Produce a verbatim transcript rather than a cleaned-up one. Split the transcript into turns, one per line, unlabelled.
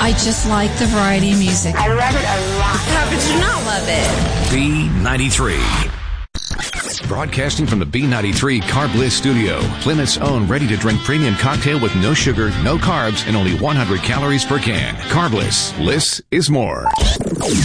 I just like the variety of music.
I love it a lot.
How could you not love it?
B ninety-three. Broadcasting from the B ninety-three Carb Bliss studio, Plymouth's own ready-to-drink premium cocktail with no sugar, no carbs, and only one hundred calories per can. Carb Bliss. Bliss is more.